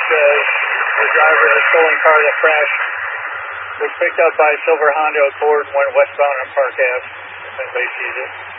the driver of the stolen car that crashed was picked up by a silver Honda Accord and went westbound on Park Ave, if anybody sees it.